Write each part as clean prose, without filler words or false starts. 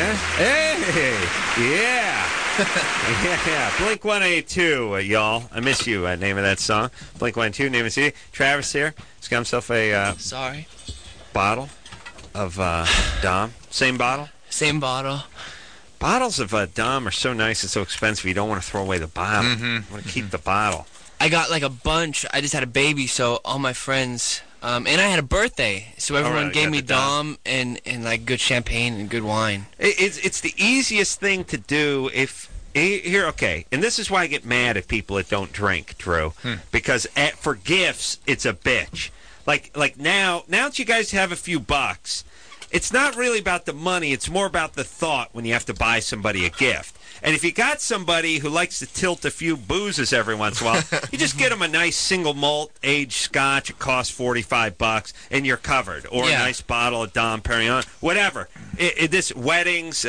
Hey, yeah. Yeah. Blink-182, y'all. I miss you, name of that song. Blink-182, name of the CD. Travis here. He's got himself a bottle of Dom. Same bottle? Same bottle. Bottles of Dom are so nice and so expensive, you don't want to throw away the bottle. You want to keep the bottle. I got like a bunch. I just had a baby, so all my friends... and I had a birthday, so everyone gave me Dom and like good champagne and good wine. It's the easiest thing to do if... Here, okay, and this is why I get mad at people that don't drink, Drew, because for gifts, it's a bitch. Like now that you guys have a few bucks, it's not really about the money, it's more about the thought when you have to buy somebody a gift. And if you got somebody who likes to tilt a few boozes every once in a while, you just get them a nice single malt aged scotch. It costs $45, and you're covered. Or a nice bottle of Dom Perignon, whatever. This weddings,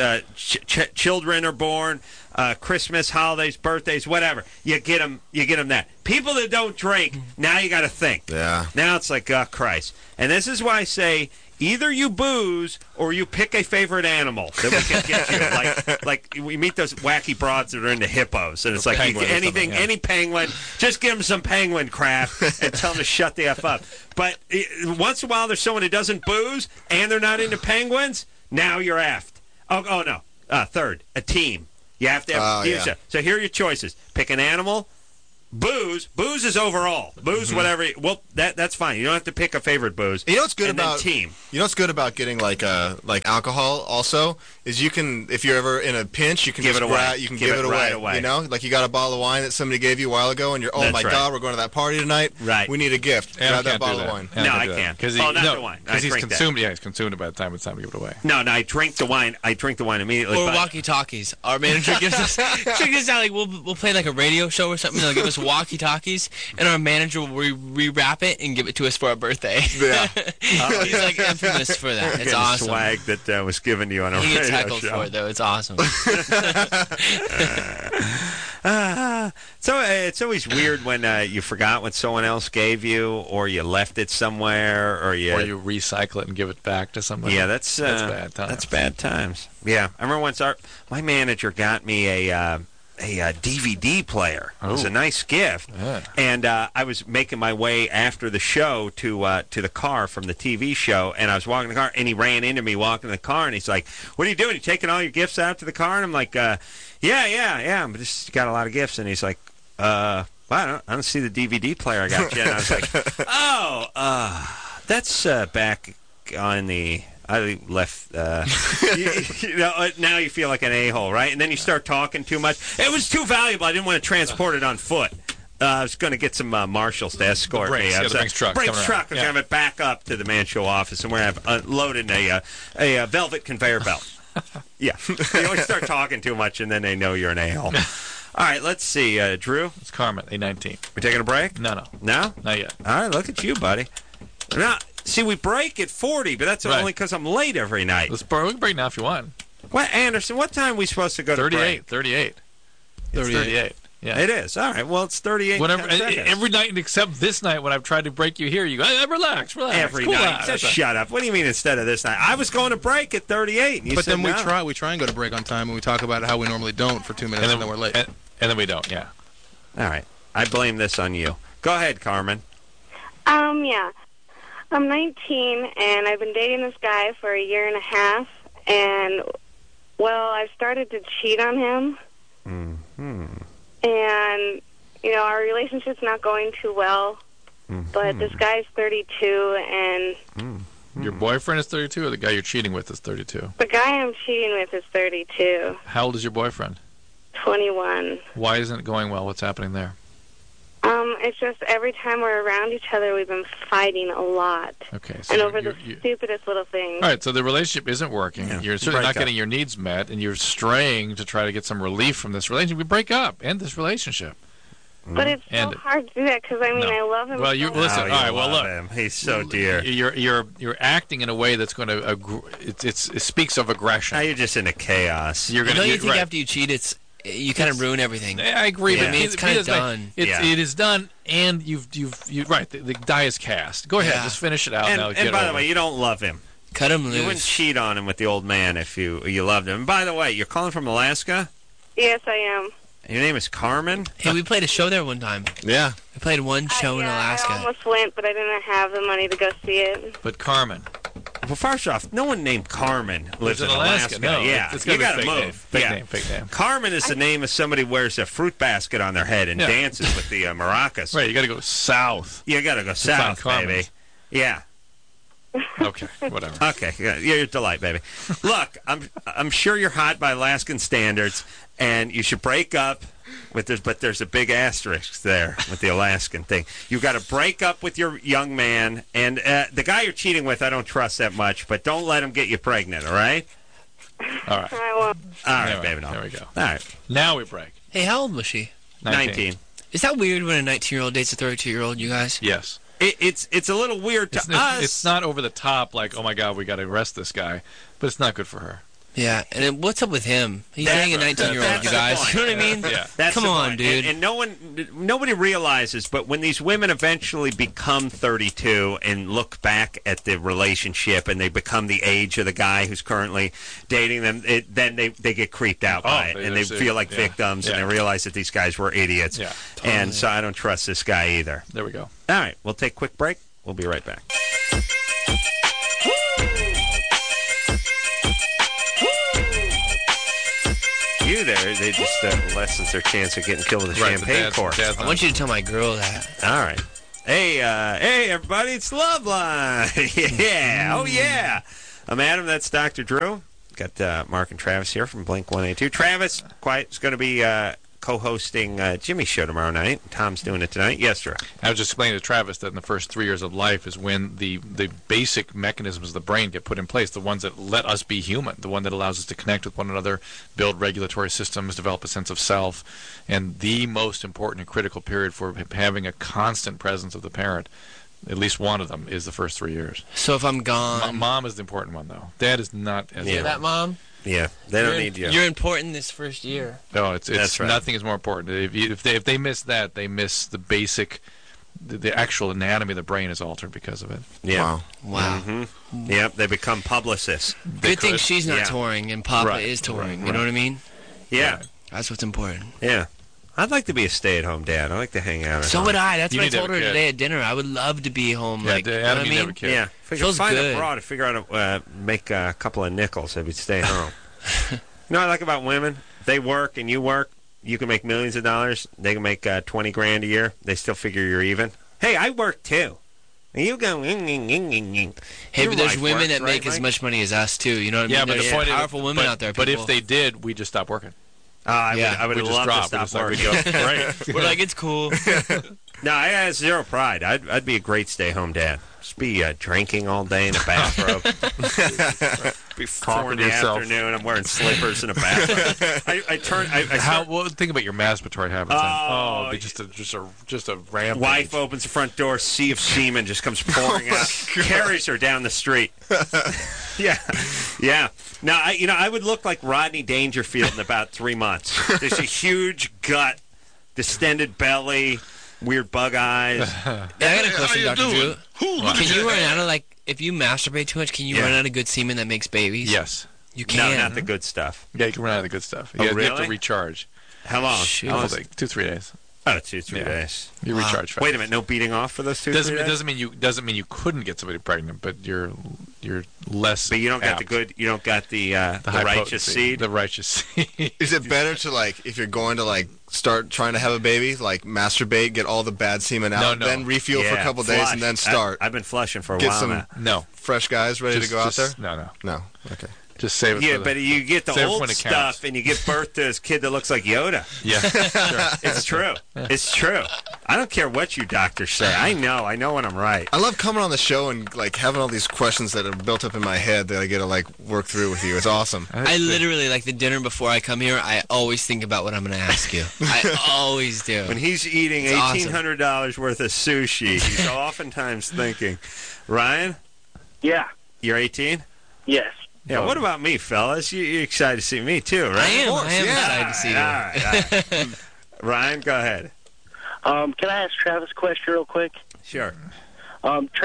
children are born, Christmas, holidays, birthdays, whatever. You get them that. People that don't drink, now you got to think. Yeah. Now it's like, oh, Christ. And this is why I say, either you booze or you pick a favorite animal that we can get you. Like we meet those wacky broads that are into hippos, and it's like anything, any penguin, just give them some penguin crap and tell them to shut the F up. But once in a while, there's someone who doesn't booze and they're not into penguins. Now you're effed. Oh no. Third, a team. You have to have. So here are your choices: pick an animal. Booze is overall. Booze, whatever. Well, that's fine. You don't have to pick a favorite booze. You know what's good and about team. You know what's good about getting like alcohol also is you can, if you're ever in a pinch, you can give it away. You can give it away. Right away. You know, like you got a bottle of wine that somebody gave you a while ago, and you're God, we're going to that party tonight. Right. We need a gift. Grab that bottle of wine. No, I can't. Not the wine. Because he's consumed. Yeah, he's consumed it by the time it's time to give it away. No, I drink the wine. I drink the wine immediately. Or walkie-talkies. Our manager gives us. Check this out. Like we'll play like a radio show or something. They'll give us walkie-talkies. And our manager will rewrap it and give it to us for our birthday. Yeah. He's like infamous for that. It's awesome. Swag that was given to you on a radio show. He gets heckled for it, though. It's awesome. So it's always weird when you forgot what someone else gave you, or you left it somewhere, or you recycle it and give it back to somebody. Yeah, that's bad times. That's bad times. Yeah, I remember once my manager got me a DVD player. It was a nice gift. Yeah. And I was making my way after the show to the car from the TV show, and I was walking the car, and he ran into me walking the car, and he's like, "What are you doing? You taking all your gifts out to the car?" And I'm like, yeah, I'm just got a lot of gifts. And he's like, well, I don't see the DVD player I got you. And I was like, that's back on the... I left, now you feel like an a-hole, right? And then you start talking too much. It was too valuable. I didn't want to transport it on foot. I was going to get some marshals to escort me. The Brinks truck. I was going to have it back up to the Man Show office, and we're going to have unloaded a velvet conveyor belt. Yeah. You always start talking too much, and then they know you're an a-hole. All right, let's see. Drew? It's Carmen, A19. We taking a break? No. No? Not yet. All right, look at you, buddy. Now, see, we break at 40, but that's only because I'm late every night. We can break now if you want. What, Anderson, what time are we supposed to go to break? 38. It's 38. Yeah. It is. All right. Well, it's 38 every night except this night when I've tried to break you here, you go, relax. Every night. Just shut up. What do you mean instead of this night? I was going to break at 38. And but then we try and go to break on time, and we talk about how we normally don't for 2 minutes, and then we're late. And then we don't, yeah. All right. I blame this on you. Go ahead, Carmen. Yeah. I'm 19, and I've been dating this guy for a year and a half, and, well, I've started to cheat on him. Mm-hmm. And, our relationship's not going too well, but this guy's 32, and... Your boyfriend is 32, or the guy you're cheating with is 32? The guy I'm cheating with is 32. How old is your boyfriend? 21. Why isn't it going well? What's happening there? It's just every time we're around each other, we've been fighting a lot. Okay. So and over the stupidest little things. All right, so the relationship isn't working. Yeah. You're certainly not getting your needs met, and you're straying to try to get some relief from this relationship. We break up. End this relationship. But it's so hard to do that because, I love him. Well, listen. All right. Well, look. Him. He's so dear. You're acting in a way that's going to. It speaks of aggression. Now you're just into chaos. You think after you cheat, you kind of ruin everything. I agree, but it's kind of done. It is done, and you've right. The die is cast. Go ahead, just finish it out. And by the way, you don't love him. Cut him You wouldn't loose. cheat on him with the old man if you loved him. And by the way, you're calling from Alaska? Yes, I am. Your name is Carmen? Hey, we played a show there one time. Yeah. We played one show in Alaska. I almost went, but I didn't have the money to go see it. But Carmen. Well, first off, no one named Carmen lives in Alaska. No, yeah, it's you gotta be gotta fake move. name. Yeah. Fake name. Carmen is the name of somebody who wears a fruit basket on their head and Yeah. dances with the maracas. Right, you got to go south. You gotta go find south, Carmen's. baby. Yeah. Okay, whatever. Okay, yeah, you're a delight, baby. Look, I'm sure you're hot by Alaskan standards, and you should break up with this. But there's a big asterisk there with the Alaskan thing. You got to break up with your young man, and the guy you're cheating with, I don't trust that much. But don't let him get you pregnant. All right? All right. I won't. All right, Anyway, baby. No. there we go. All right. Now we break. Hey, how old was she? 19. Is that weird when a 19-year-old dates a 32-year-old, you guys? Yes. It's a little weird to us. It's not over the top like, oh my God, we got to arrest this guy, but it's not good for her. Yeah, and then what's up with him? He's That's- dating a 19-year-old, that's you the guys. point. You know what I mean? Yeah. That's Come the on, point. dude. And nobody realizes, but when these women eventually become 32 and look back at the relationship and they become the age of the guy who's currently dating them, then they get creeped out by it and they feel like victims and they realize that these guys were idiots. Yeah. And so I don't trust this guy either. There we go. All right, we'll take a quick break. We'll be right back. You there, they just lessens their chance of getting killed with a Right, champagne the cork. dad's I want you to tell my girl that. All right. Hey, everybody, it's Love Line. Yeah, oh yeah. I'm Adam, that's Dr. Drew. Got Mark and Travis here from Blink 182. Travis is going to be co-hosting Jimmy's show tomorrow night. Tom's doing it tonight. Yes, sir. I was just explaining to Travis that in the first 3 years of life is when the basic mechanisms of the brain get put in place, the ones that let us be human, the one that allows us to connect with one another, build regulatory systems, develop a sense of self, and the most important and critical period for having a constant presence of the parent, at least one of them, is the first 3 years. So if I'm gone... Mom is the important one, though. Dad is not as Hear that, Mom? Yeah, they don't need you. You're important this first year. No, it's That's right. Nothing is more important. If they miss that, they miss the basic, the actual anatomy of the brain is altered because of it. Yeah. Wow. Mm-hmm. Yep, they become publicists. Good thing could. she's not Yeah. touring and Papa Right. is touring. Right. You know what I mean? Yeah, Right. That's what's important. yeah. I'd like to be a stay-at-home dad. I like to hang out. At So home. would I. That's You what I need to told have her a kid. today at dinner. I would love to be home. Yeah, Like, you know Adam, what I you never mean? kid. Yeah, Feels find good. a broad to figure out to make a couple of nickels if you stay home. You know what I like about women? They work and you work. You can make millions of dollars. They can make $20,000 a year. They still figure you're even. Hey, I work too. And you go. Hey, Your but there's wife women works, that make right, as Mike? much money as us too. You know what I mean? Yeah, but There's the point powerful is, women but, out there. but if people. they did, we just stop working. I would We just love drop. to stop It's like working. we go, great. we're like, it's cool. No, I have zero pride. I'd be a great stay-home dad. Just be drinking all day in a bathrobe. Be 4 in the yourself. afternoon. I'm wearing slippers in a bathrobe. I Well, think about your masturbatory habits. Oh, then. Just a rampage. Wife opens the front door, sea of semen just comes pouring out, carries her down the street. yeah. Now, I would look like Rodney Dangerfield in about 3 months. There's a huge gut, distended belly, weird bug eyes. I got a question, Dr. Drew. Can you run out of, like, if you masturbate too much, can you run out of good semen that makes babies? Yes. You can. No, not the good stuff. Yeah, you can run out of the good stuff. Oh, You have really? to recharge. How long? Shoot. How long Couple is- days, 2-3 days. Oh, 2-3 Yeah. days. You recharge fast. Wait a minute, no beating off for those 2-3 Doesn't days? doesn't mean you couldn't get somebody pregnant, but you're less. But you don't got apt. the good. You don't got the high righteous potency, seed. The righteous seed. Is it better to, like, if you're going to, like, start trying to have a baby, like, masturbate, get all the bad semen out, No. then refuel for a couple days, flush. and then start? I've been flushing for a Get while some now. No. fresh guys ready to go out there? No. No. Okay. Just save it. Yeah, for the, but you get the save it old when it stuff, counts. and you give birth to this kid that looks like Yoda. Yeah. Sure. It's true. It's true. I don't care what you doctors say. I know when I'm right. I love coming on the show and, like, having all these questions that are built up in my head that I get to, like, work through with you. It's awesome. I literally, like, the dinner before I come here, I always think about what I'm going to ask you. I always do. When he's eating It's awesome. $1,800 worth of sushi, he's oftentimes thinking, Ryan, Yeah. you're 18? Yes. Yeah, what about me, fellas? You're excited to see me, too, right? I am yeah. excited to see you. All right. Ryan, go ahead. Can I ask Travis a question real quick? Sure. Travis,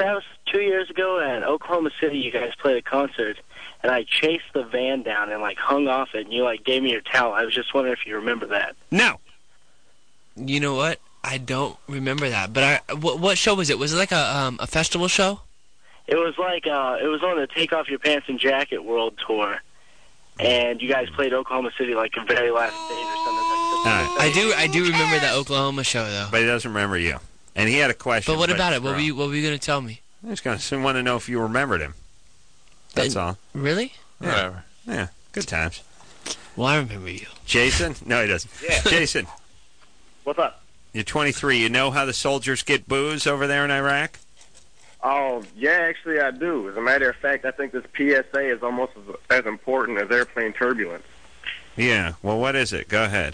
2 years ago in Oklahoma City, you guys played a concert, and I chased the van down and, like, hung off it, and you, like, gave me your towel. I was just wondering if you remember that. No. You know what? I don't remember that. But what show was it? Was it like a festival show? It was like, it was on the Take Off Your Pants and Jacket World Tour, and you guys played Oklahoma City, like, the very last stage or something like that. I do remember that Oklahoma show, though. But he doesn't remember you. And he had a question. But what about it? What were you going to tell me? I just want to know if you remembered him. That's all. Really? Yeah. Whatever. Yeah, good times. Well, I remember you. Jason? No, he doesn't. Yeah. Jason. What's up? You're 23. You know how the soldiers get booze over there in Iraq? Oh, yeah, actually I do. As a matter of fact, I think this PSA is almost as important as airplane turbulence. Yeah. Well, what is it? Go ahead.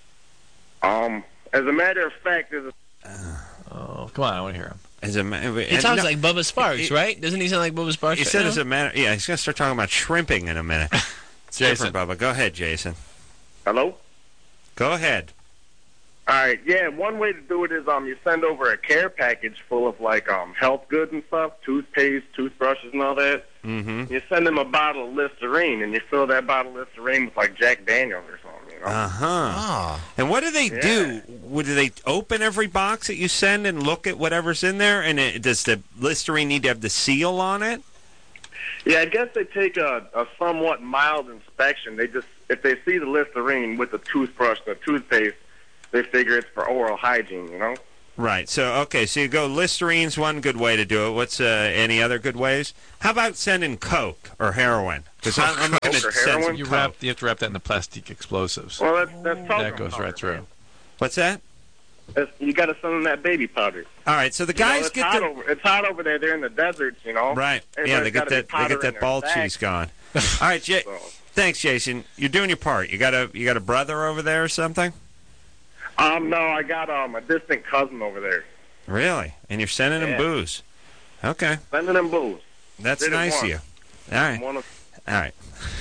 As a matter of fact, there's Oh, come on, I want to hear him. He sounds like Bubba Sparks, right? Doesn't he sound like Bubba Sparks? He said as a matter... Yeah, he's going to start talking about shrimping in a minute. It's different, Bubba. Go ahead, Jason. Hello? Go ahead. All right, yeah, one way to do it is you send over a care package full of, like, health goods and stuff, toothpaste, toothbrushes, and all that. Mm-hmm. You send them a bottle of Listerine, and you fill that bottle of Listerine with, like, Jack Daniels or something, you know? Uh-huh. And what do they do? Do they open every box that you send and look at whatever's in there? And does the Listerine need to have the seal on it? Yeah, I guess they take a somewhat mild inspection. They just, if they see the Listerine with the toothbrush and the toothpaste, they figure it's for oral hygiene, you know? Right. So you go Listerine's one good way to do it. What's any other good ways? How about sending Coke or heroin? Because I'm looking at send some you Coke. have to wrap that in the plastic explosives. Well, that's that goes right through. What's that? You got to send them that baby powder. All right. So the guys it's hot over there. They're in the deserts, you know? Right. Everybody's Yeah, they get that ball cheese going. All right, thanks, Jason. You're doing your part. You got a brother over there or something? No, I got a distant cousin over there. Really? And you're sending him booze? Okay. Sending him booze. That's nice of you. All right. All right.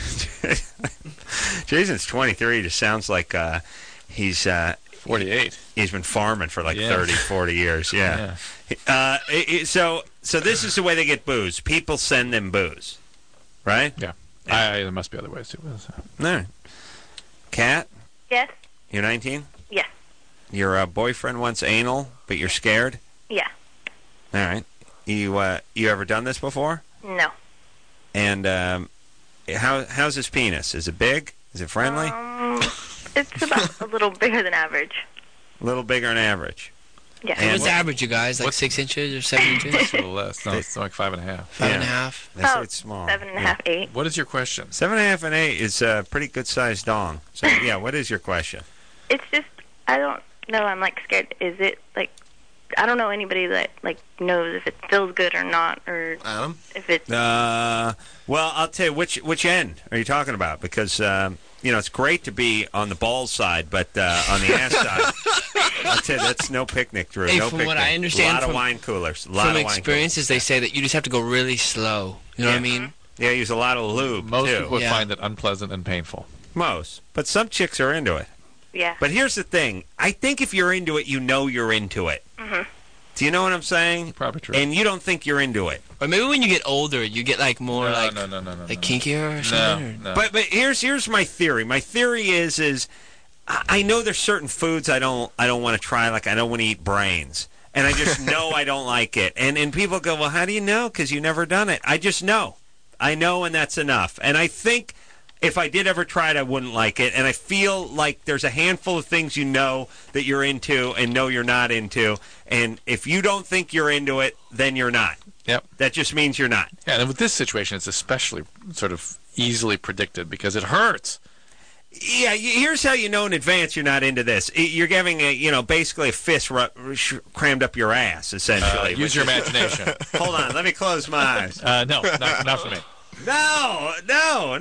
Jason's 23. He just sounds like he's 48. He's been farming for like 30, 40 years. Yeah. So this is the way they get booze. People send them booze, right? Yeah. There must be other ways too. All right. Kat? Yes. You're 19? Yes. Your boyfriend wants anal, but you're scared? Yeah. All right. You ever done this before? No. And how's his penis? Is it big? Is it friendly? It's about a little bigger than average. A little bigger than average. Yeah. And what's average, you guys? Like 6 inches or 7 inches? It's a little less. No, it's like 5.5. 5.5. That's it's small. 7.5, 8. What is your question? 7.5 and 8 is a pretty good sized dong. So yeah, what is your question? It's just I don't know. I'm like scared. Is it like I don't know anybody that like knows if it feels good or not, or Adam? if it's. Well, I'll tell you which end are you talking about? Because it's great to be on the balls side, but on the ass side, I'll tell you that's no picnic, Drew. Hey, no from picnic. what I understand, a lot of wine coolers. From experiences, they say that you just have to go really slow. You know what I mean? Yeah, use a lot of lube. Most too. people would find it unpleasant and painful. Most, but some chicks are into it. Yeah. But here's the thing. I think if you're into it, you know you're into it. Mm-hmm. Do you know what I'm saying? Probably true. And you don't think you're into it. Or maybe when you get older, you get like more No, kinkier or something. No. But here's my theory. My theory is I know there's certain foods I don't want to try. Like I don't want to eat brains, and I just know I don't like it. And people go, well, how do you know? Because you've never done it. I just know. I know, and that's enough. And I think if I did ever try it, I wouldn't like it. And I feel like there's a handful of things you know that you're into and know you're not into. And if you don't think you're into it, then you're not. Yep. That just means you're not. Yeah, and with this situation, it's especially sort of easily predicted because it hurts. Yeah, here's how you know in advance you're not into this. You're giving basically a fist crammed up your ass, essentially. Use your imagination. Hold on, let me close my eyes. No, not for me. No. All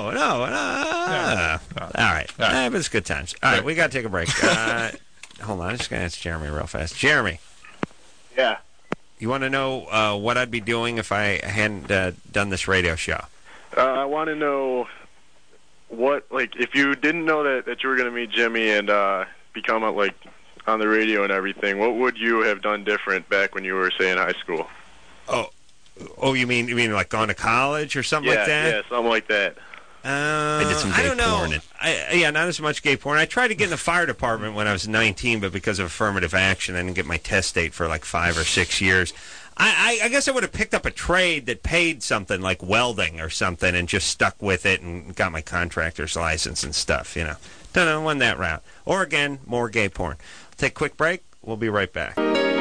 right. But it's good times. All right, we got to take a break. Hold on, I'm just going to ask Jeremy real fast. Jeremy. Yeah. You want to know what I'd be doing if I hadn't done this radio show? I want to know what, like, if you didn't know that you were going to meet Jimmy and become, like, on the radio and everything, what would you have done different back when you were, say, in high school? Oh, you mean like gone to college or something like that? Yeah, something like that. I did some gay porn. Yeah, not as much gay porn. I tried to get in the fire department when I was 19, but because of affirmative action, I didn't get my test date for like 5 or 6 years. I guess I would have picked up a trade that paid something like welding or something and just stuck with it and got my contractor's license and stuff, Don't know, went that route. Or, again, more gay porn. Take a quick break. We'll be right back.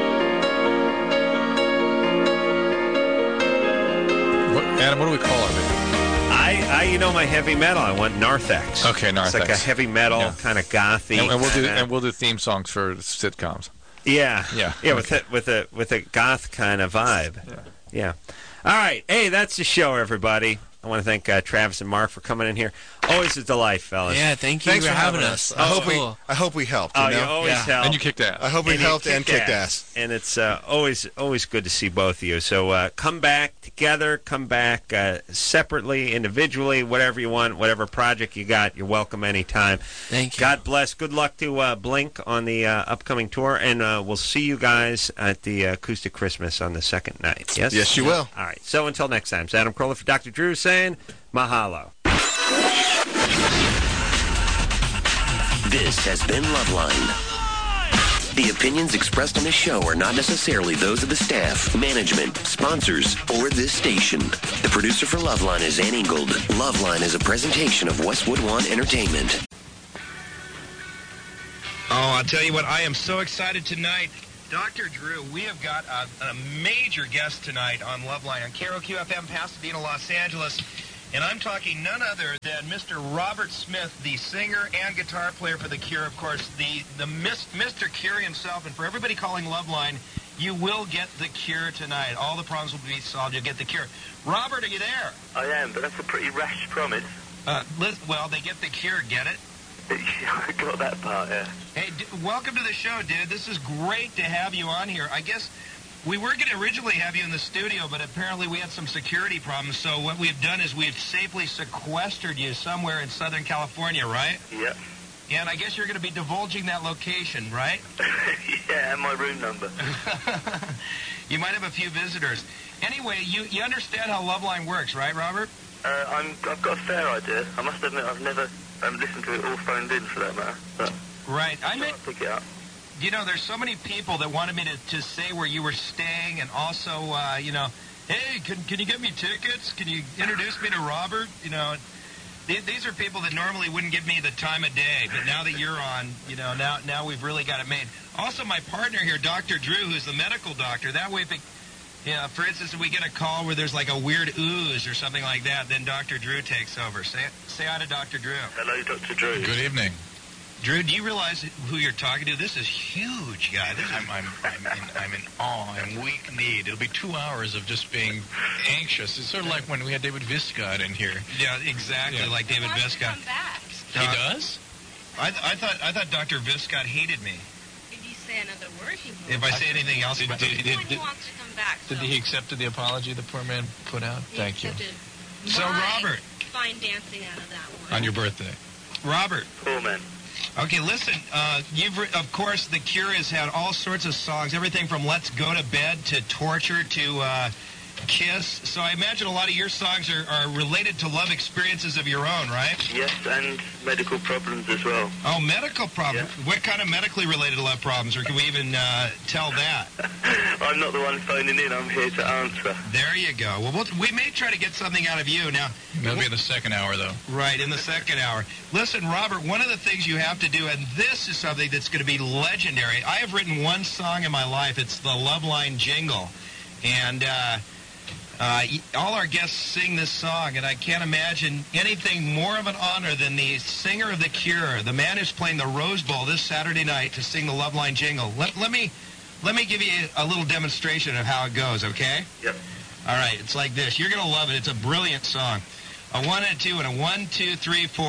Adam, what do we call our band? My heavy metal. I want Narthex. Okay, Narthex. It's like a heavy metal, kind of gothy. And we'll do theme songs for sitcoms. Yeah. Okay. with a goth kind of vibe. Yeah. All right. Hey, that's the show, everybody. I want to thank Travis and Mark for coming in here. Always a delight, fellas. Yeah, thank you Thanks for having us. I hope we helped. You always help. And you kicked ass. I hope we helped and kicked ass. And it's always good to see both of you. So come back together, come back separately, individually, whatever you want, whatever project you got, you're welcome anytime. Thank you. God bless. Good luck to Blink on the upcoming tour, and we'll see you guys at the Acoustic Christmas on the second night. Yes? Yes, you will. All right. So until next time, it's Adam Carolla for Dr. Drew saying mahalo. This has been Loveline. The opinions expressed on this show are not necessarily those of the staff, management, sponsors, or this station. The producer for Loveline is Ann Ingold. Loveline is a presentation of Westwood One Entertainment. Oh, I'll tell you what, I am so excited tonight. Dr. Drew, we have got a major guest tonight on Loveline on KROQ-FM, Pasadena, Los Angeles. And I'm talking none other than Mr. Robert Smith, the singer and guitar player for The Cure, of course, the Mr. Cure himself. And for everybody calling Loveline, you will get The Cure tonight. All the problems will be solved. You'll get The Cure. Robert, are you there? I am, but that's a pretty rash promise. Well, they get The Cure, get it? I got that part, yeah. Hey, welcome to the show, dude. This is great to have you on here. I guess we were going to originally have you in the studio, but apparently we had some security problems. So what we've done is we've safely sequestered you somewhere in Southern California, right? Yep. And I guess you're going to be divulging that location, right? Yeah, and my room number. You might have a few visitors. Anyway, you understand how Loveline works, right, Robert? I've got a fair idea. I must admit I've never listened to it all phoned in, for that matter. But right. I mean, pick it up. There's so many people that wanted me to say where you were staying, and also, hey, can you get me tickets? Can you introduce me to Robert? These are people that normally wouldn't give me the time of day, but now that you're on, now we've really got it made. Also, my partner here, Dr. Drew, who's the medical doctor, that way, for instance, if we get a call where there's like a weird ooze or something like that, then Dr. Drew takes over. Say hi to Dr. Drew. Hello, Dr. Drew. Good evening. Drew, do you realize who you're talking to? This is huge, guy. I'm in awe. I'm weak-kneed. It'll be 2 hours of just being anxious. It's sort of like when we had David Viscott in here. Yeah, exactly, like David Viscott. He does? I thought Dr. Viscott hated me. If you say another word, he will. If I say anything else, he wants to come back. Did he accept the apology the poor man put out? Thank you. So, Robert. Fine dancing out of that one. On your birthday. Robert. Cool, man. Okay, listen, of course, The Cure has had all sorts of songs, everything from Let's Go to Bed to Torture to Kiss. So I imagine a lot of your songs are related to love experiences of your own, right? Yes, and medical problems as well. Oh, medical problems? Yeah. What kind of medically related love problems, or can we even tell that? I'm not the one phoning in. I'm here to answer. There you go. Well, we may try to get something out of you. Now, that'll be in the second hour, though. Right, in the second hour. Listen, Robert, one of the things you have to do, and this is something that's going to be legendary. I have written one song in my life. It's the Loveline jingle. And all our guests sing this song, and I can't imagine anything more of an honor than the singer of The Cure, the man who's playing the Rose Bowl this Saturday night to sing the Loveline jingle. Let me give you a little demonstration of how it goes, okay? Yep. All right, it's like this. You're going to love it. It's a brilliant song. A 1 and a 2 and a 1, 2, 3, 4.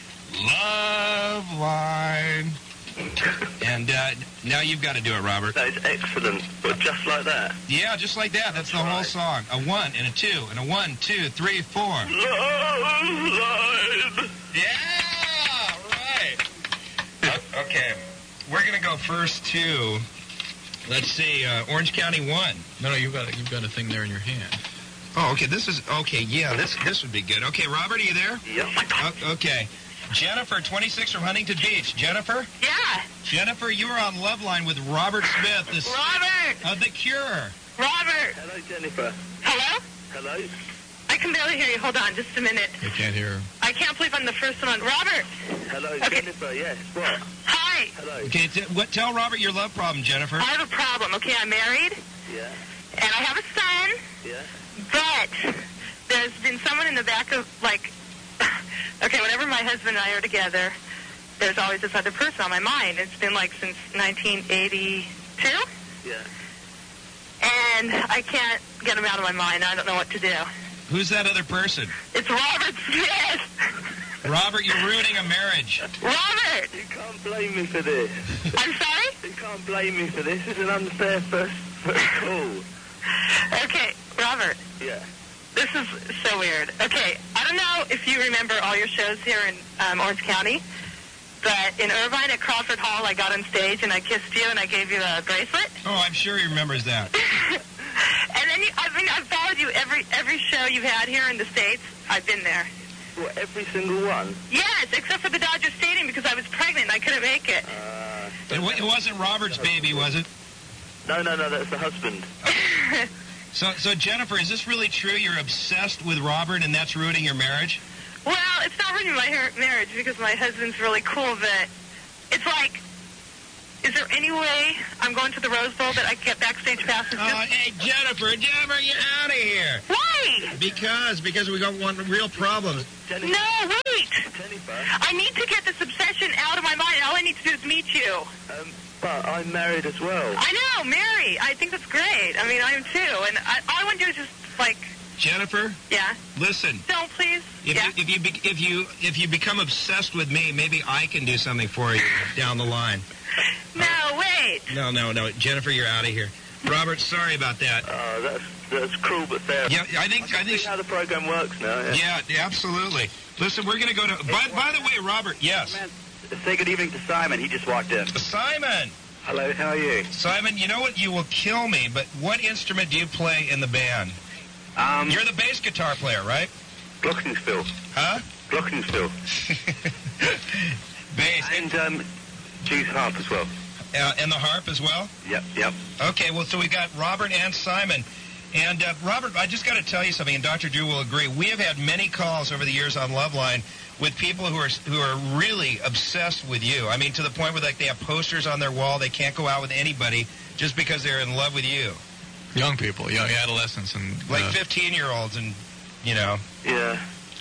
Loveline. And now you've got to do it, Robert. That is excellent, but just like that? Yeah, just like that. That's the whole song. A 1 and a 2 and a 1, 2, 3, 4. Loveline. Yeah, right. Okay, we're going to go first to, let's see, Orange County 1. No, you've got a thing there in your hand. Oh, okay. This is okay. Yeah, this would be good. Okay, Robert, are you there? Yep. Okay. Jennifer, 26 from Huntington Beach. Jennifer? Yeah. Jennifer, you are on Love Line with Robert Smith. Robert! Of The Cure. Robert! Hello, Jennifer. Hello? Hello? I can barely hear you. Hold on just a minute. You can't hear her. I can't believe I'm the first one on. Robert! Hello, Jennifer. Yes, what? Hi! Hello. Okay, tell Robert your love problem, Jennifer. I have a problem. Okay, I'm married. Yeah. And I have a son. Yeah. But there's been someone in the back of, like... Okay, whenever my husband and I are together, there's always this other person on my mind. It's been like since 1982. Yeah. And I can't get him out of my mind. I don't know what to do. Who's that other person? It's Robert Smith. Robert, you're ruining a marriage. Robert! You can't blame me for this. I'm sorry? You can't blame me for this. It's an unfair first call. Okay, Robert. Yeah. This is so weird. Okay, I don't know if you remember all your shows here in Orange County, but in Irvine at Crawford Hall, I got on stage and I kissed you and I gave you a bracelet. Oh, I'm sure he remembers that. And then I've followed you every show you've had here in the States. I've been there. What, every single one? Yes, except for the Dodger Stadium because I was pregnant and I couldn't make it. It wasn't Robert's baby, was it? No, that's the husband. So Jennifer, is this really true? You're obsessed with Robert and that's ruining your marriage? Well, it's not ruining my marriage because my husband's really cool, but it's like, is there any way I'm going to the Rose Bowl that I can get backstage passes? Hey, Jennifer, get out of here. Why? Because we got one real problem. No, wait. Jennifer? I need to get this obsession out of my mind. All I need to do is meet you. But I'm married as well. I know, Mary. I think that's great. I mean, I am too. And all I want to do is just, like... Jennifer? Yeah? Listen. Don't, please. If you become obsessed with me, maybe I can do something for you down the line. No, wait. No. Jennifer, you're out of here. Robert, sorry about that. That's cruel but fair. Yeah, I think how the program works now. Yeah, absolutely. Listen, we're going to go to... By the way, Robert, yes. Say good evening to Simon. He just walked in. Simon! Hello, how are you? Simon, you know what? You will kill me, but what instrument do you play in the band? You're the bass guitar player, right? Glockenspiel. Huh? Glockenspiel. Bass. And Jew's harp as well. And the harp as well? Yep. Okay, well, so we got Robert and Simon. And, Robert, I just got to tell you something, and Dr. Drew will agree. We have had many calls over the years on Loveline with people who are really obsessed with you. I mean, to the point where, like, they have posters on their wall. They can't go out with anybody just because they're in love with you. Young people, young adolescents. And like 15-years and, you know. Yeah.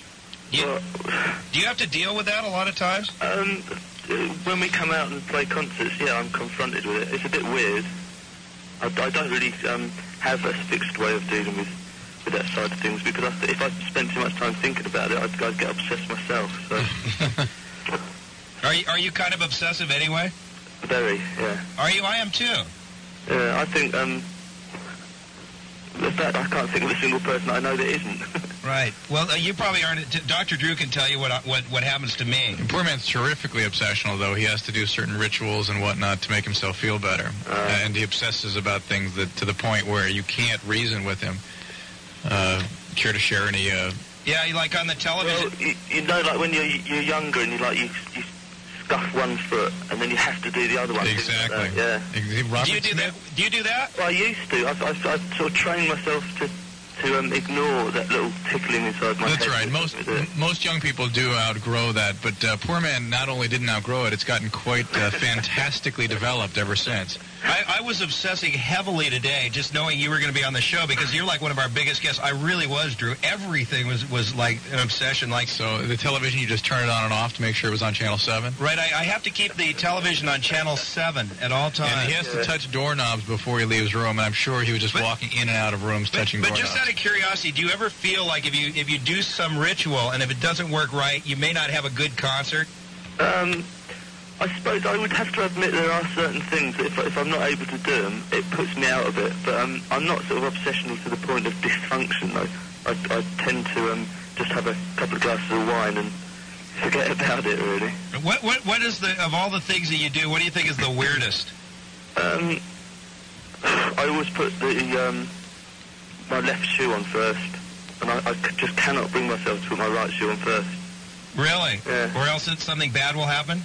Do you have to deal with that a lot of times? When we come out and play concerts, yeah, I'm confronted with it. It's a bit weird. I don't really have a fixed way of dealing with that side of things because if I spent too much time thinking about it, I'd get obsessed myself. So. Are you kind of obsessive anyway? Very, yeah. Are you? I am too. Yeah, I think in fact, I can't think of a single person I know that isn't. Right. Well, you probably aren't. Dr. Drew can tell you what happens to me. The poor man's terrifically obsessional, though. He has to do certain rituals and whatnot to make himself feel better. And he obsesses about things that to the point where you can't reason with him. Care to share any... Yeah, like on the television. Well, you know, like when you're younger and you scuff one foot and then you have to do the other one. Exactly. Like that. Yeah. Do you do that? Well, I used to. I sort of trained myself to ignore that little tickling inside my head. That's right. Most young people do outgrow that, but poor man not only didn't outgrow it, it's gotten quite fantastically developed ever since. I was obsessing heavily today just knowing you were going to be on the show because you're like one of our biggest guests. I really was, Drew. Everything was like an obsession. Like so, the television, you just turn it on and off to make sure it was on Channel 7? Right. I have to keep the television on Channel 7 at all times. And he has to touch doorknobs before he leaves room, and I'm sure he was just walking in and out of rooms touching doorknobs. But just out of curiosity, do you ever feel like if you do some ritual and if it doesn't work right, you may not have a good concert? I suppose I would have to admit there are certain things that if I'm not able to do them, it puts me out of it. But I'm not sort of obsessional to the point of dysfunction, though. I tend to just have a couple of glasses of wine and forget about it, really. What is of all the things that you do, what do you think is the weirdest? I always put my left shoe on first. and I just cannot bring myself to put my right shoe on first. Really? Yeah. Or else something bad will happen?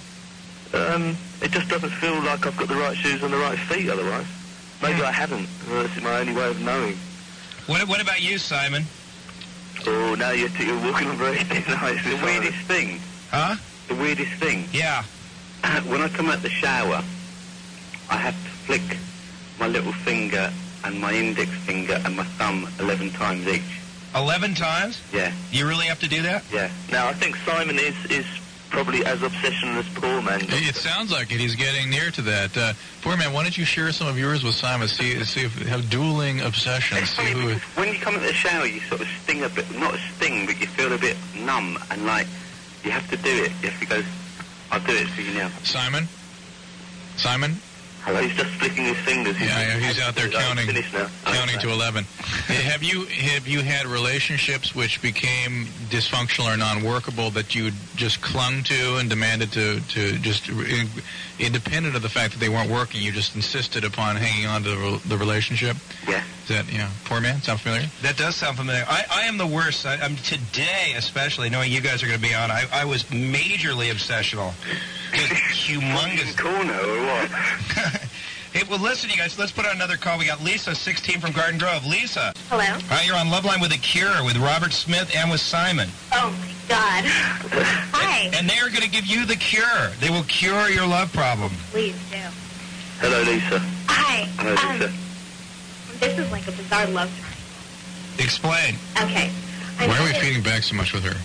It just doesn't feel like I've got the right shoes on the right feet otherwise. Maybe I haven't. This is my only way of knowing. What about you, Simon? Oh, now you're walking on very thin ice. The weirdest thing. Huh? The weirdest thing. Yeah. When I come out the shower, I have to flick my little finger and my index finger and my thumb 11 times each. 11 times? Yeah. You really have to do that? Yeah. Now, I think Simon is probably as obsessional as Poor Man. It sounds like it. He's getting near to that. Poor Man, why don't you share some of yours with Simon? See if have dueling obsessions. It's funny because when you come out the shower, you sort of sting a bit. Not sting, but you feel a bit numb and like you have to do it. You have to go, I'll do it for you now. Simon? Simon? Hello? He's just flicking his fingers. Yeah, he's out there counting to 11. Have you had relationships which became dysfunctional or non-workable that you just clung to and demanded to just, independent of the fact that they weren't working, you just insisted upon hanging on to the relationship? Yeah. Is that, Poor Man, sound familiar? That does sound familiar. I am the worst. I'm today, especially, knowing you guys are going to be on, I was majorly obsessional. Humongous. Corner or what? Hey, well, listen, you guys, let's put on another call. We got Lisa, 16 from Garden Grove. Lisa. Hello. Hi, you're on Loveline with The Cure, with Robert Smith and with Simon. Oh, my God. Hi. And they are going to give you the cure. They will cure your love problem. Please do. Hello, Lisa. Hi. Hello, Lisa. This is like a bizarre love triangle. Explain. Okay. Why are we feeding back so much with her?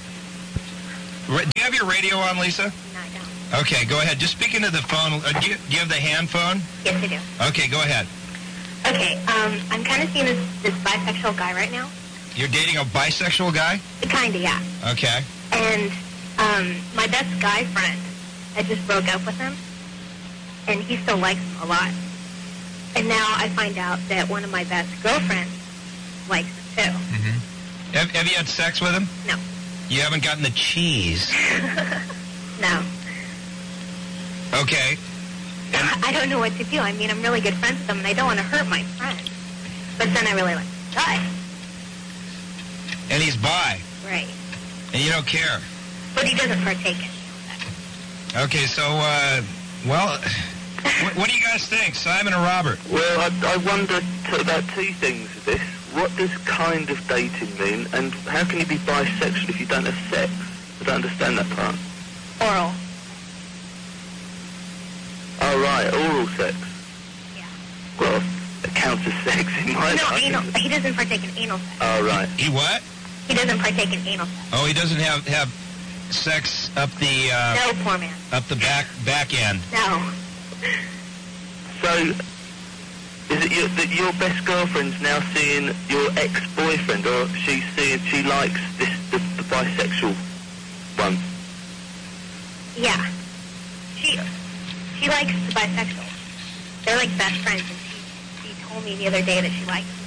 Do you have your radio on, Lisa? No, I don't. Okay, go ahead. Just speak into the phone. Do you have the hand phone? Yes, I do. Okay, go ahead. Okay, I'm kind of seeing this bisexual guy right now. You're dating a bisexual guy? Kinda, yeah. Okay. And my best guy friend, I just broke up with him, and he still likes him a lot. And now I find out that one of my best girlfriends likes him too. Mm-hmm. Have you had sex with him? No. You haven't gotten the cheese? No. Okay. I don't know what to do. I mean, I'm really good friends with him, and I don't want to hurt my friend. But then I really like the guy. And he's bi. Right. And you don't care. But he doesn't partake in. Okay, so, what do you guys think, Simon or Robert? Well, I wonder about two things with this. What does kind of dating mean, and how can you be bisexual if you don't have sex? I don't understand that part. Oral. Oh, right, oral sex. Yeah. Well, it counts as sex in my No, life. anal. He doesn't partake in anal sex. Oh, right. He what? He doesn't partake in anal sex. Oh, he doesn't have sex up the No, poor man. up the back end. No. So, is it that your best girlfriend's now seeing your ex-boyfriend, or she likes the bisexual one? Yeah. She likes the bisexual. They're like best friends, and she told me the other day that she likes him.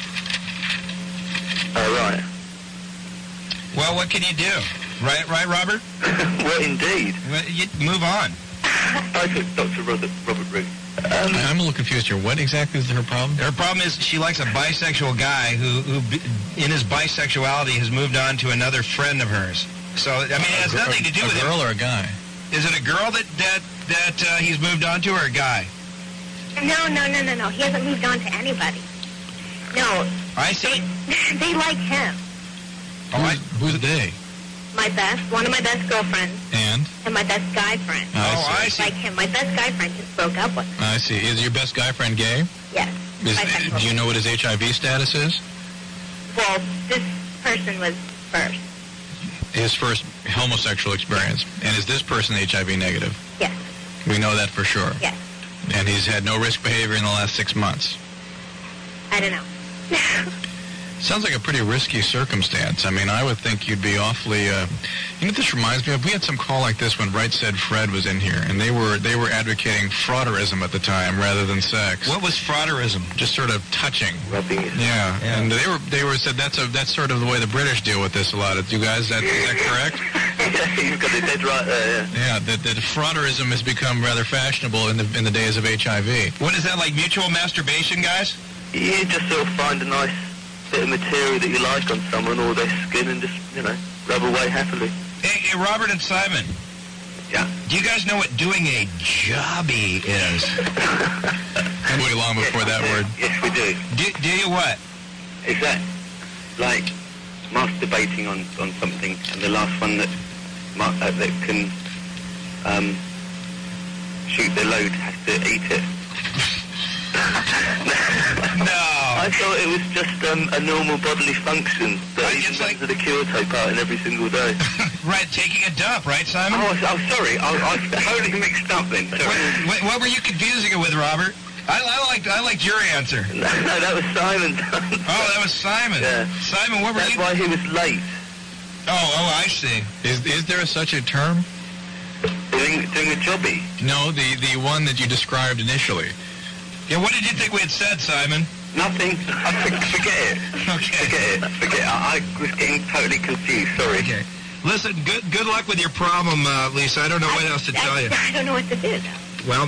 Oh, right. Well, what can you do? Right, Robert? Well, indeed. Well, you move on. I think Dr. Robert Rigg. I'm a little confused here. What exactly is her problem? Her problem is she likes a bisexual guy who in his bisexuality, has moved on to another friend of hers. So, I mean, it has nothing to do with a girl or a guy? Is it a girl that he's moved on to, or a guy? No. He hasn't moved on to anybody. No. I see. They like him. Who's they? One of my best girlfriends. And my best guy friend. I see. Like him. My best guy friend just broke up with him. I see. Is your best guy friend gay? Yes. Do you know what his HIV status is? Well, this person was first. His first homosexual experience. And is this person HIV negative? Yes. We know that for sure. Yes. And he's had no risk behavior in the last 6 months. I don't know. Sounds like a pretty risky circumstance. I mean, I would think you'd be awfully. This reminds me of, we had some call like this when Right Said Fred was in here, and they were advocating frauderism at the time rather than sex. What was frauderism? Just sort of touching. Rubbing. Yeah, and they were said that's sort of the way the British deal with this a lot. You guys, is that correct? Yeah, you've got it dead right there. Yeah. Yeah, that frauderism has become rather fashionable in the days of HIV. What is that, like mutual masturbation, guys? You just sort of find a nice bit of material that you like on someone or their skin and just, rub away happily. Hey, Robert and Simon. Yeah. Do you guys know what doing a jobby is? Way long before that word. Yes, we do. Do you what? Is that like masturbating on something, and the last one that can shoot the load has to eat it? No. I thought it was just a normal bodily function that even members of the Cure take part in every single day. Right, taking a dump, right, Simon? Oh, sorry. I totally mixed up then. Sorry. What were you confusing it with, Robert? I liked your answer. No, that was Simon's. Oh, that was Simon. Yeah. Simon, what were you? That's why he was late. Oh, I see. Is there such a term? Doing a jobby? No, the one that you described initially. Yeah, what did you think we had said, Simon? Nothing. Forget it. Okay. Forget it. I was getting totally confused. Sorry. Okay. Listen, good luck with your problem, Lisa. I don't know what else to tell you. I don't know what to do, though. Well,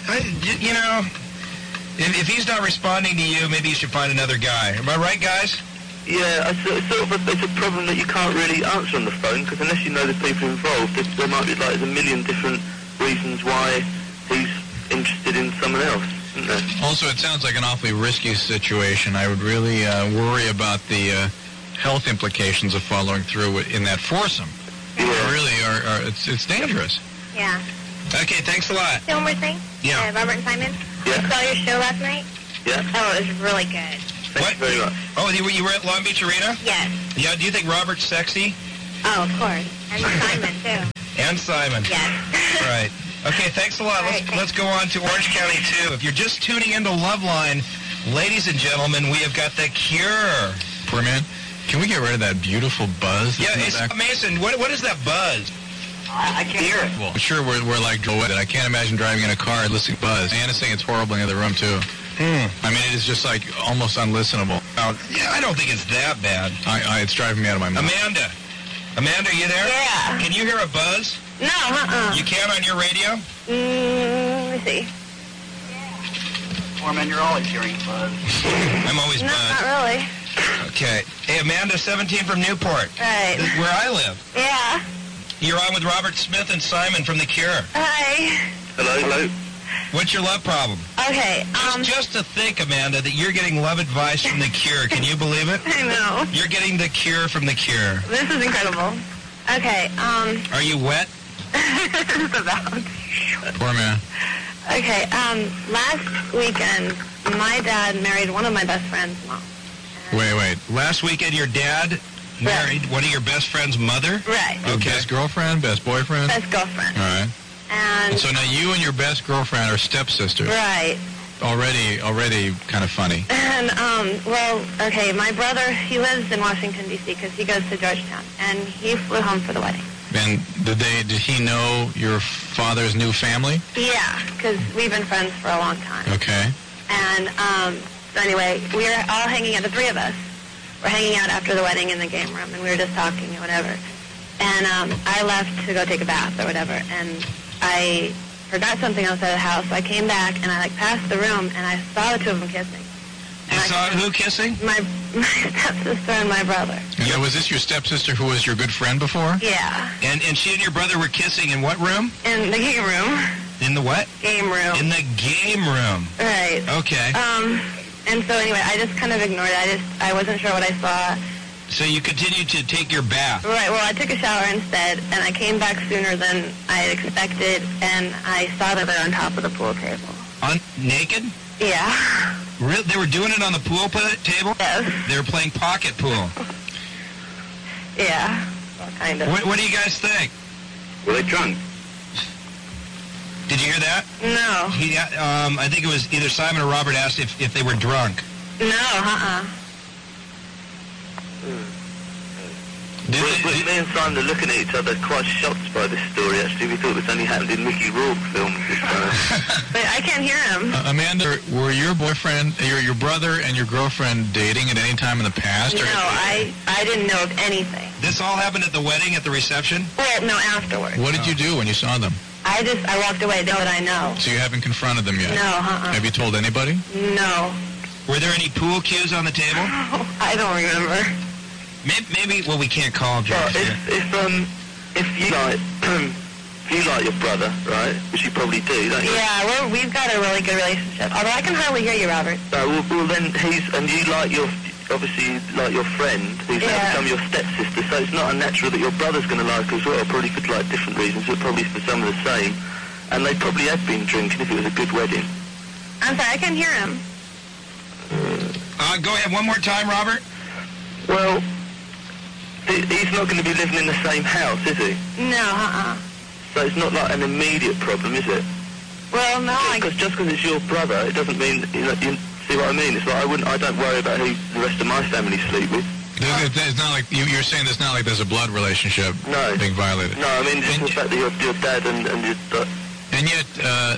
if he's not responding to you, maybe you should find another guy. Am I right, guys? Yeah, it's a problem that you can't really answer on the phone, because unless you know the people involved, there might be like a million different reasons why he's interested in someone else. Also, it sounds like an awfully risky situation. I would really worry about the health implications of following through in that foursome. Yeah. Really, it's dangerous. Yeah. Okay, thanks a lot. One more thing. Yeah. Robert and Simon. Yeah. I saw your show last night. Yeah. Oh, it was really good. Thank you very much. Oh, you were at Long Beach Arena? Yes. Yeah, do you think Robert's sexy? Oh, of course. And Simon, too. And Simon. Yes. Right. Okay, thanks a lot. Let's go on to Orange County, too. If you're just tuning into Loveline, ladies and gentlemen, we have got The Cure. Poor man. Can we get rid of that beautiful buzz? Yeah, Mason, what is that buzz? I can't hear it. Well, sure, we're like Joe. I can't imagine driving in a car and listening to buzz. Anna's saying it's horrible in the other room, too. I mean, it is just like almost unlistenable. Yeah, I don't think it's that bad. It's driving me out of my mind. Amanda, are you there? Yeah. Can you hear a buzz? No, You can on your radio? Let me see. Foreman, you're always hearing buzz. I'm always No, buzzed. not really. Okay. Hey, Amanda, 17 from Newport. Right. This is where I live. Yeah. You're on with Robert Smith and Simon from The Cure. Hi. Hello. What's your love problem? Okay, Just to think, Amanda, that you're getting love advice from The Cure. Can you believe it? I know. You're getting The Cure from The Cure. This is incredible. Okay, Are you wet? just about. Poor man. Okay, last weekend, my dad married one of my best friend's mom. Wait. Last weekend, your dad married one of your best friend's mother? Right. Okay. Best girlfriend, best boyfriend? Best girlfriend. All right. And so now you and your best girlfriend are stepsisters. right. Already kind of funny. And, okay, my brother, he lives in Washington, D.C., because he goes to Georgetown, and he flew home for the wedding. And did he know your father's new family? Yeah, because we've been friends for a long time. Okay. And, so anyway, we were all hanging out, the three of us. We're hanging out after the wedding in the game room, and we were just talking or whatever. And I left to go take a bath or whatever, and I forgot something outside the house, so I came back, and I, passed the room, and I saw the two of them kissing. You saw who kissing? My stepsister and my brother. Yeah, was this your stepsister who was your good friend before? Yeah. And she and your brother were kissing in what room? In the game room. In the what? Game room. In the game room. Right. Okay. And so anyway, I just kind of ignored it. I wasn't sure what I saw. So you continued to take your bath. Right, well, I took a shower instead, and I came back sooner than I had expected, and I saw that they're on top of the pool table. Naked? Yeah. Really? They were doing it on the pool table? Yes. They were playing pocket pool. Yeah, well, kind of. What do you guys think? Were they drunk? Did you hear that? No. I think it was either Simon or Robert asked if they were drunk. No, Me and Simon are looking at each other quite shocked by this story, actually. We thought this only happened in Mickey Rourke films this time. But I can't hear him. Amanda, were your boyfriend, your brother and your girlfriend dating at any time in the past? No, I didn't know of anything. This all happened at the wedding, at the reception? Well, no, afterwards. What did you do when you saw them? I walked away, know that I know. So you haven't confronted them yet? No, Have you told anybody? No. Were there any pool cues on the table? I don't remember. Maybe well, we can't call him. But if you like your brother, right? Which you probably do, don't you? Yeah, we've got a really good relationship. Although I can hardly hear you, Robert. Well, then you like your friend, who's now become your stepsister. So it's not unnatural that your brother's going to like her as well. Probably for like different reasons, but probably for some of the same. And they probably have been drinking if it was a good wedding. I'm sorry, I can't hear him. Go ahead one more time, Robert. Well, he's not going to be living in the same house, is he? No, So it's not like an immediate problem, is it? Well, no. Just because it's your brother, it doesn't mean you see what I mean. It's like I don't worry about who the rest of my family sleep with. It's not like you're saying. It's not like there's a blood relationship being violated. No, I mean just the fact that your dad and your. And yet,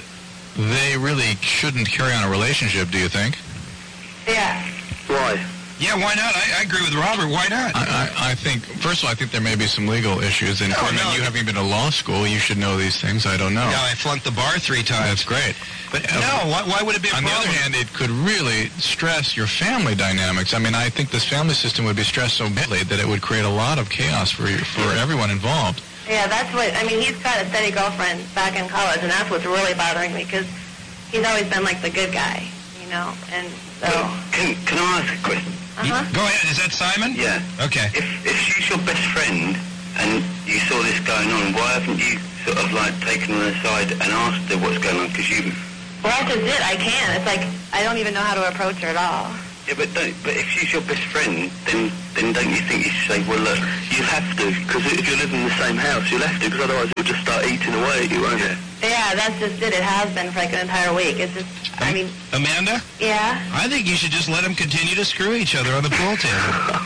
they really shouldn't carry on a relationship. Do you think? Yeah. Why? Yeah, why not? I agree with Robert. Why not? I think, first of all, I think there may be some legal issues. And you having been to law school, you should know these things. I don't know. No, I flunked the bar 3 times. That's great. But no, why would it be a problem? On the other hand, it could really stress your family dynamics. I mean, I think this family system would be stressed so badly that it would create a lot of chaos for everyone involved. Yeah, that's what, I mean, he's got a steady girlfriend back in college, and that's what's really bothering me, because he's always been like the good guy, you know, and so... Can I ask a question? Go ahead. Is that Simon? Yeah. Okay. If she's your best friend and you saw this going on, why haven't you sort of like taken her aside and asked her what's going on? Because you... Well, that's just it. I can't. It's like I don't even know how to approach her at all. Yeah, but if she's your best friend, then don't you think you should say, well, look, you have to, because if you're living in the same house, you'll have to, because otherwise it'll just start eating away at you, won't it? Yeah, that's just it. It has been for like an entire week. It's just, I mean... Amanda? Yeah? I think you should just let them continue to screw each other on the pool table.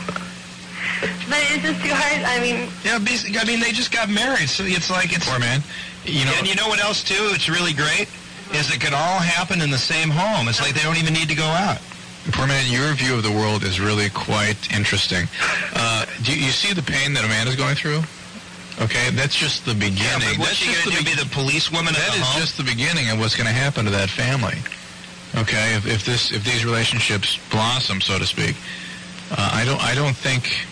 But it's just too hard, I mean... Yeah, I mean, they just got married, so it's like it's... Poor man. You know, and you know what else, too, it's really great? Is it can all happen in the same home. It's like they don't even need to go out. Poor man, your view of the world is really quite interesting. Do you see the pain that Amanda's going through? Okay, that's just the beginning. Yeah, but what's she going to be the policewoman at the home? That is just the beginning of what's going to happen to that family. Okay, if these relationships blossom, so to speak, I don't think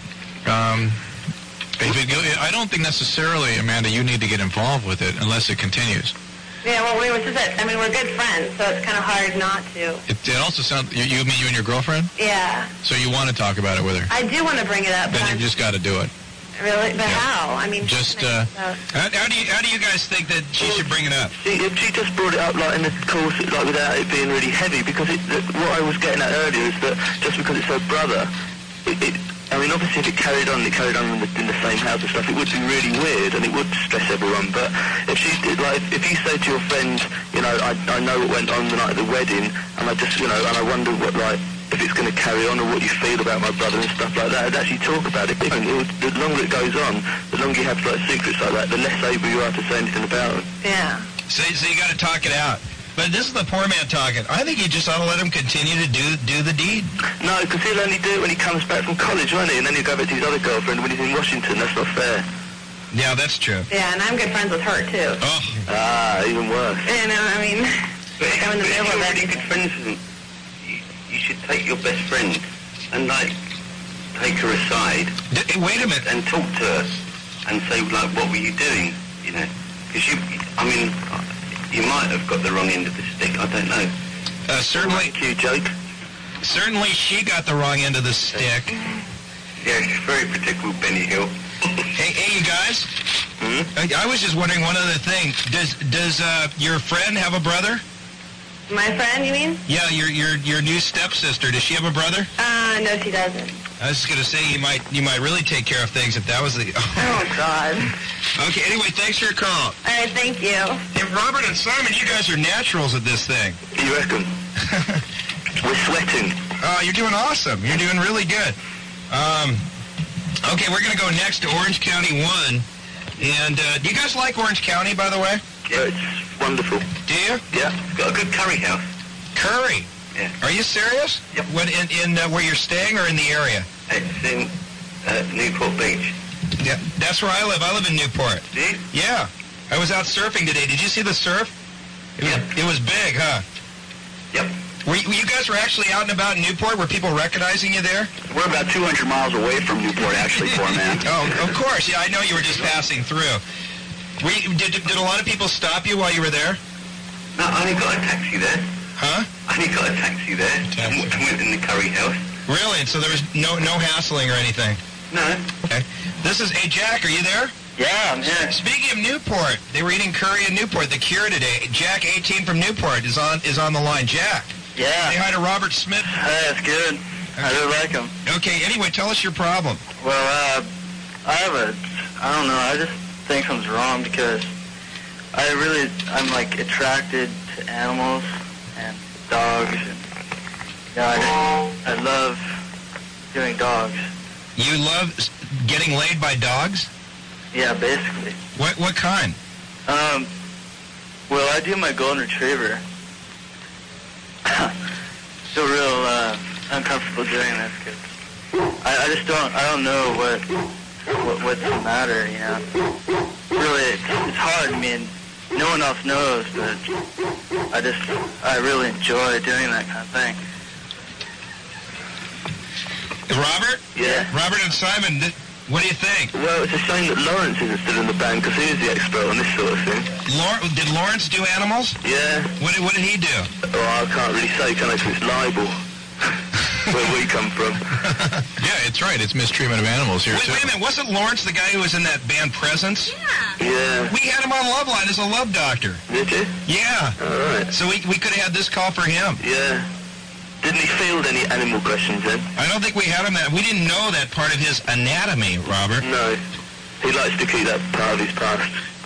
necessarily, Amanda, you need to get involved with it unless it continues. Yeah, well, we're good friends, so it's kind of hard not to. It also sounds, you mean you and your girlfriend? Yeah. So you want to talk about it with her? I do want to bring it up. Then you've just got to do it. Really? But how? I mean, just how do you guys think that she should bring it up? She just brought it up like in the course, like without it being really heavy, because what I was getting at earlier is that just because it's her brother, I mean, obviously, if it carried on in the same house and stuff, it would be really weird and it would stress everyone. But if she did, like, if you say to your friend, you know, I know what went on the night of the wedding, and I just, you know, and I wonder what, like, if it's going to carry on or what you feel about my brother and stuff like that, I'd actually talk about it. And the longer it goes on, the longer you have like secrets like that, the less able you are to say anything about them. Yeah. So you got to talk it out. But this is the poor man talking. I think you just ought to let him continue to do the deed. No, because he'll only do it when he comes back from college, won't he? And then he'll go back to his other girlfriend when he's in Washington. That's not fair. Yeah, that's true. Yeah, and I'm good friends with her, too. Oh. Ah, even worse. You know, I mean, I'm in the middle of everything. Good friends with him, you should take your best friend and, like, take her aside. Wait a minute. And talk to her and say, like, what were you doing, you know? Because you might have got the wrong end of the stick. I don't know. Certainly, cute joke. Certainly, she got the wrong end of the stick. Yeah, she's very particular, Benny Hill. Hey, you guys. I was just wondering one other thing. Does your friend have a brother? My friend, you mean? Yeah, your new stepsister. Does she have a brother? No, she doesn't. I was just gonna say you might really take care of things if that was the. Oh God. Okay. Anyway, thanks for your call. All right, thank you. Hey, Robert and Simon, you guys are naturals at this thing. You reckon? We're sweating. You're doing awesome. You're doing really good. Okay, we're gonna go next to Orange County 1. And do you guys like Orange County, by the way? Yeah, it's wonderful. Do you? Yeah. It's got a good curry house. Curry? Yeah. Are you serious? Yep. When in where you're staying or in the area? It's in Newport Beach. Yeah, that's where I live. I live in Newport. Do you? Yeah. I was out surfing today. Did you see the surf? It was big, huh? Yep. You guys were actually out and about in Newport? Were people recognizing you there? We're about 200 miles away from Newport, actually, poor man. Oh, of course. Yeah, I know you were just passing through. Did a lot of people stop you while you were there? No, I only got a taxi there. Huh? I only got a taxi there. I went in the curry house. Really? And so there was no hassling or anything? No. Okay. This is... Hey, Jack, are you there? Yeah, I'm here. Speaking of Newport, they were eating curry in Newport, the Cure today. Jack, 18 from Newport, is on the line. Jack. Yeah. Say hi to Robert Smith. Hey, that's good. I do like him. Okay, anyway, tell us your problem. Well, I don't know, I just think something's wrong because I'm like attracted to animals and dogs, and I love doing dogs. You love getting laid by dogs? Yeah, basically. What kind? Well, I do my golden retriever. Feel real uncomfortable doing this because I don't know what's the matter, you know. Really, it's hard. I mean, no one else knows, but I really enjoy doing that kind of thing. Robert? Yeah. Robert and Simon, what do you think? Well, it's a shame that Lawrence isn't still in the band because he's the expert on this sort of thing. Did Lawrence do animals? Yeah. What did he do? Oh, I can't really say, can I? 'Cause it's libel. Where we come from. Yeah, it's right. It's mistreatment of animals here, too. Wait a minute. Wasn't Lawrence the guy who was in that band Presence? Yeah. We had him on Loveline as a love doctor. Did you? Yeah. All right. So we could have had this call for him. Yeah. Didn't he field any animal questions then? I don't think we had him that. We didn't know that part of his anatomy, Robert. No. He likes to keep that part of his past